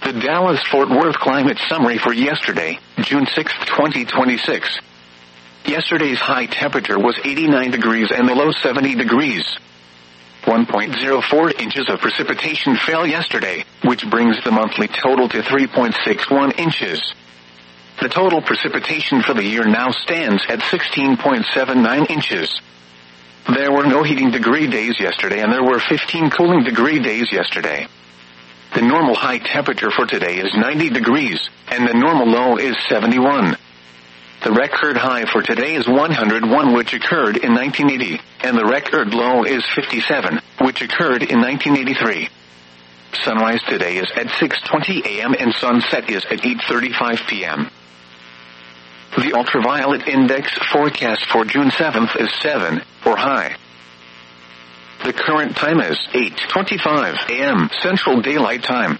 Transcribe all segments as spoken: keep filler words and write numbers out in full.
The Dallas-Fort Worth climate summary for yesterday, June sixth, twenty twenty-six. Yesterday's high temperature was eighty-nine degrees and the low seventy degrees. one point zero four inches of precipitation fell yesterday, which brings the monthly total to three point six one inches. The total precipitation for the year now stands at sixteen point seven nine inches. There were no heating degree days yesterday and there were fifteen cooling degree days yesterday. The normal high temperature for today is ninety degrees, and the normal low is seventy-one. The record high for today is one hundred one, which occurred in nineteen eighty, and the record low is fifty-seven, which occurred in nineteen eighty-three. Sunrise today is at six twenty a.m. and sunset is at eight thirty-five p.m. The ultraviolet index forecast for June seventh is seven, or high. The current time is eight twenty-five a.m. Central Daylight Time.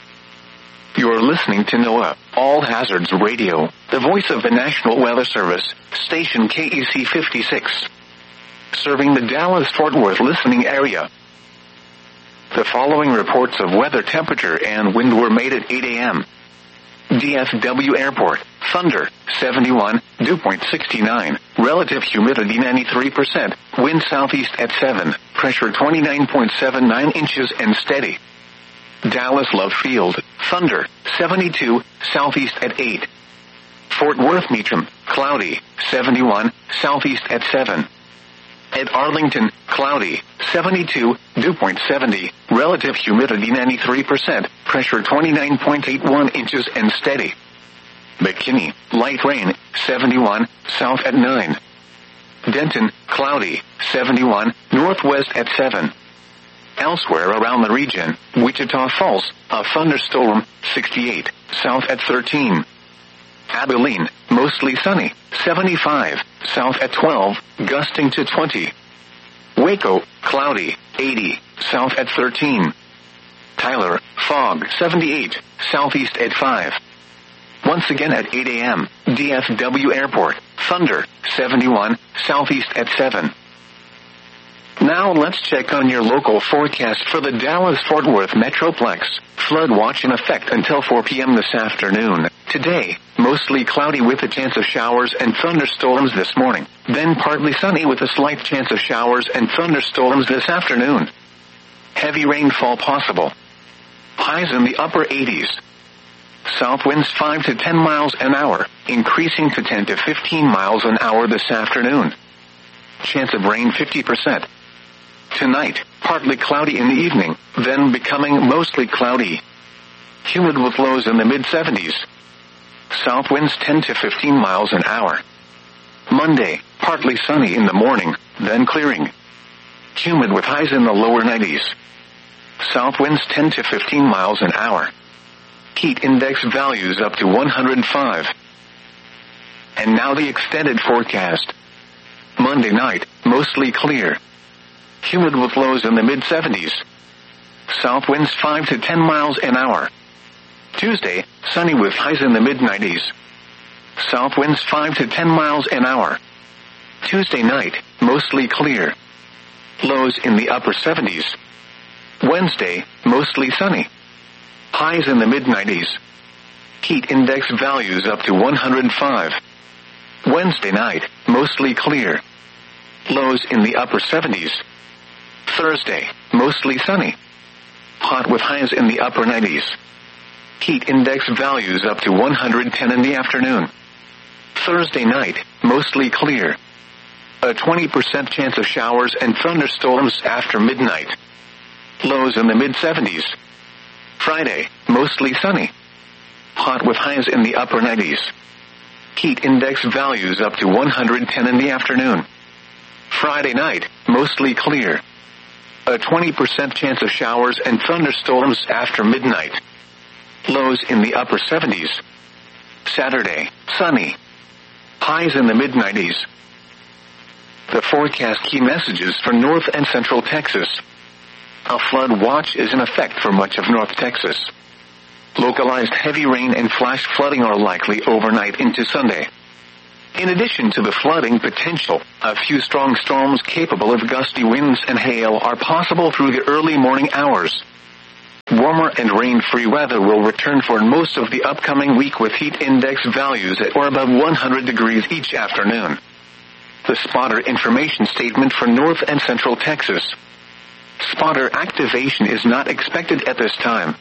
You are listening to NOAA All Hazards Radio, the voice of the National Weather Service, station K E C fifty-six, serving the Dallas-Fort Worth listening area. The following reports of weather, temperature, and wind were made at eight a.m. D F W Airport, thunder, seventy-one, dew point sixty-nine, relative humidity ninety-three percent, wind southeast at seven, pressure twenty-nine point seven nine inches and steady. Dallas Love Field, thunder, seventy-two, southeast at eight. Fort Worth Meacham, cloudy, seventy-one, southeast at seven. At Arlington, cloudy, seventy-two, dew point seventy, relative humidity ninety-three percent, pressure twenty-nine point eight one inches and steady. McKinney, light rain, seventy-one, south at nine. Denton, cloudy, seventy-one, northwest at seven. Elsewhere around the region, Wichita Falls, a thunderstorm, sixty-eight, south at thirteen. Abilene, mostly sunny, seventy-five, south at twelve, gusting to twenty. Waco, cloudy, eighty, south at thirteen. Tyler, fog, seventy-eight, southeast at five. Once again at eight a.m., D F W Airport, thunder, seventy-one, southeast at seven. Now let's check on your local forecast for the Dallas-Fort Worth Metroplex. Flood watch in effect until four p.m. this afternoon. Today, mostly cloudy with a chance of showers and thunderstorms this morning. Then partly sunny with a slight chance of showers and thunderstorms this afternoon. Heavy rainfall possible. Highs in the upper eighties. South winds five to ten miles an hour, increasing to ten to fifteen miles an hour this afternoon. Chance of rain fifty percent. Tonight, partly cloudy in the evening, then becoming mostly cloudy. Humid with lows in the mid-seventies. South winds ten to fifteen miles an hour. Monday, partly sunny in the morning, then clearing. Humid with highs in the lower nineties. South winds ten to fifteen miles an hour. Heat index values up to one hundred five. And now the extended forecast. Monday night, mostly clear. Humid with lows in the mid-seventies. South winds five to ten miles an hour. Tuesday, sunny with highs in the mid-nineties. South winds five to ten miles an hour. Tuesday night, mostly clear. Lows in the upper seventies. Wednesday, mostly sunny. Highs in the mid-nineties. Heat index values up to one hundred five. Wednesday night, mostly clear. Lows in the upper seventies. Thursday, mostly sunny. Hot with highs in the upper nineties. Heat index values up to one hundred ten in the afternoon. Thursday night, mostly clear. A twenty percent chance of showers and thunderstorms after midnight. Lows in the mid-seventies. Friday, mostly sunny. Hot with highs in the upper nineties. Heat index values up to one hundred ten in the afternoon. Friday night, mostly clear. A twenty percent chance of showers and thunderstorms after midnight. Lows in the upper seventies. Saturday, sunny. Highs in the mid-nineties. The forecast key messages for North and Central Texas. A flood watch is in effect for much of North Texas. Localized heavy rain and flash flooding are likely overnight into Sunday. In addition to the flooding potential, a few strong storms capable of gusty winds and hail are possible through the early morning hours. Warmer and rain-free weather will return for most of the upcoming week with heat index values at or above one hundred degrees each afternoon. The spotter information statement for North and Central Texas. Spotter activation is not expected at this time.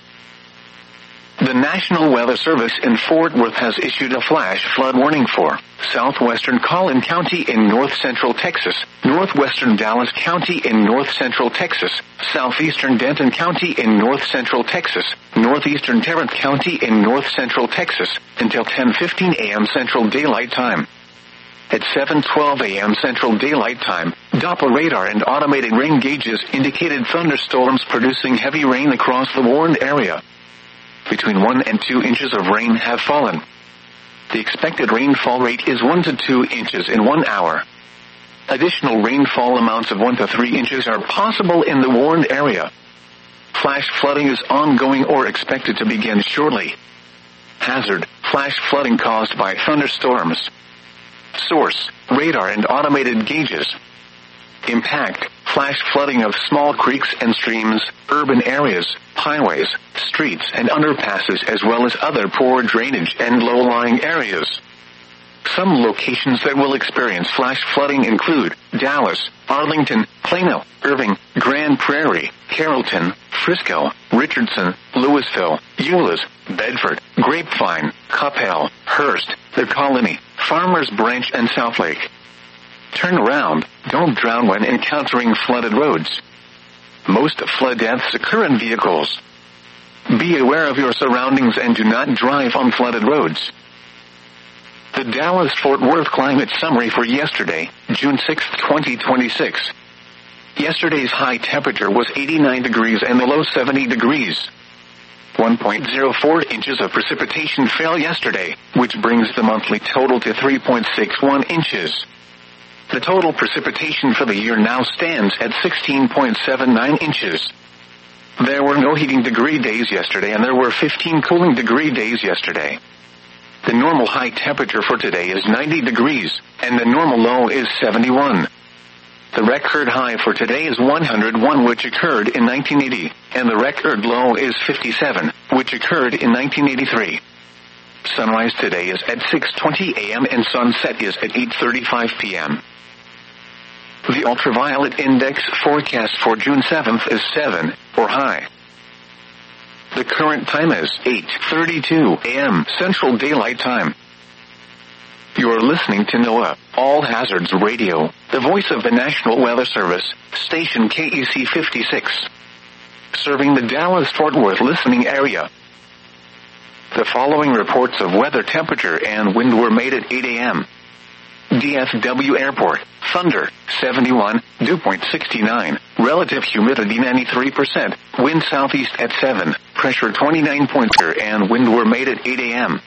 The National Weather Service in Fort Worth has issued a flash flood warning for southwestern Collin County in north central Texas, northwestern Dallas County in north central Texas, southeastern Denton County in north central Texas, northeastern Tarrant County in north central Texas, until ten fifteen a.m. Central Daylight Time. At seven twelve a.m. Central Daylight Time, Doppler radar and automated rain gauges indicated thunderstorms producing heavy rain across the warned area. Between one and two inches of rain have fallen. The expected rainfall rate is one to two inches in one hour. Additional rainfall amounts of one to three inches are possible in the warned area. Flash flooding is ongoing or expected to begin shortly. Hazard: flash flooding caused by thunderstorms. Source: radar and automated gauges. Impact: flash flooding of small creeks and streams, urban areas, highways, streets and underpasses, as well as other poor drainage and low-lying areas. Some locations that will experience flash flooding include Dallas, Arlington, Plano, Irving, Grand Prairie, Carrollton, Frisco, Richardson, Louisville, Euless, Bedford, Grapevine, Coppell, Hearst, The Colony, Farmers Branch and Southlake. Turn around, don't drown when encountering flooded roads. Most flood deaths occur in vehicles. Be aware of your surroundings and do not drive on flooded roads. The Dallas-Fort Worth climate summary for yesterday, June sixth, twenty twenty-six. Yesterday's high temperature was eighty-nine degrees and the low seventy degrees. one point zero four inches of precipitation fell yesterday, which brings the monthly total to three point six one inches. The total precipitation for the year now stands at sixteen point seven nine inches. There were no heating degree days yesterday and there were fifteen cooling degree days yesterday. The normal high temperature for today is ninety degrees, and the normal low is seventy-one. The record high for today is one hundred one, which occurred in nineteen eighty, and the record low is fifty-seven, which occurred in nineteen eighty-three. Sunrise today is at six twenty a.m. and sunset is at eight thirty-five p.m. The ultraviolet index forecast for June seventh is seven, or high. The current time is eight thirty-two a.m. Central Daylight Time. You are listening to NOAA All Hazards Radio, the voice of the National Weather Service, station K E C fifty-six. Serving the Dallas-Fort Worth listening area. The following reports of weather, temperature, and wind were made at eight a.m. D F W Airport, thunder, seventy-one, dew point sixty-nine, relative humidity ninety-three percent, wind southeast at seven, pressure twenty-nine point zero, and wind were made at eight a.m.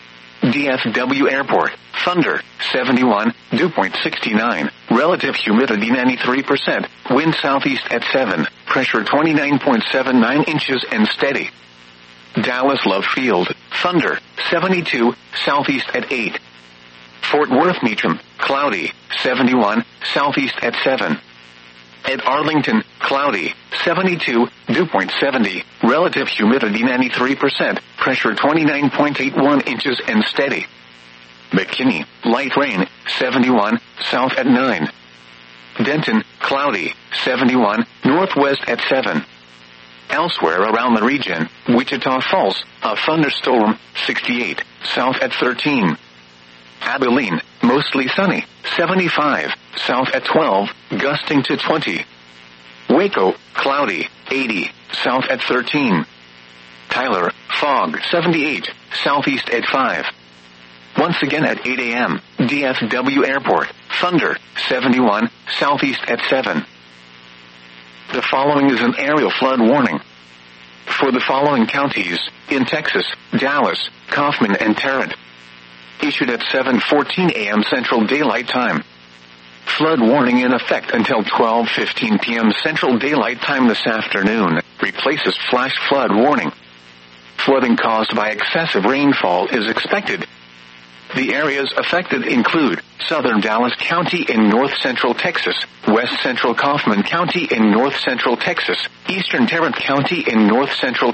D F W Airport, thunder, seventy-one, dew point sixty-nine, relative humidity ninety-three percent, wind southeast at seven, pressure twenty-nine point seven nine inches and steady. Dallas Love Field, thunder, seventy-two, southeast at eight. Fort Worth Meacham, cloudy, seventy-one, southeast at seven. At Arlington, cloudy, seventy-two, dew point seventy, relative humidity ninety-three percent, pressure twenty-nine point eight one inches and steady. McKinney, light rain, seventy-one, south at nine. Denton, cloudy, seventy-one, northwest at seven. Elsewhere around the region, Wichita Falls, a thunderstorm, sixty-eight, south at thirteen. Abilene, mostly sunny, seventy-five, south at twelve, gusting to twenty. Waco, cloudy, eighty, south at thirteen. Tyler, fog, seventy-eight, southeast at five. Once again at eight a.m., D F W Airport, thunder, seventy-one, southeast at seven. The following is an aerial flood warning. For the following counties, in Texas, Dallas, Kaufman and Tarrant. Issued at seven fourteen a.m. Central Daylight Time. Flood warning in effect until twelve fifteen p.m. Central Daylight Time this afternoon. Replaces flash flood warning. Flooding caused by excessive rainfall is expected. The areas affected include southern Dallas County in north-central Texas, west-central Kaufman County in north-central Texas, eastern Tarrant County in north-central